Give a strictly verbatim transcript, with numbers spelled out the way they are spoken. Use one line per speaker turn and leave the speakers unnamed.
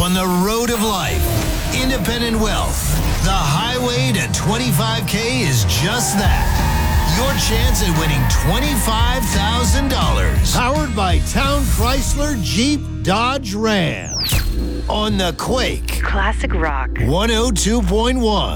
on the road of life. Independent wealth. The highway to twenty-five K is just that. Your chance at winning twenty-five thousand dollars. Powered by Town Chrysler Jeep Dodge Ram. On the Quake.
Classic rock.
one oh two point one.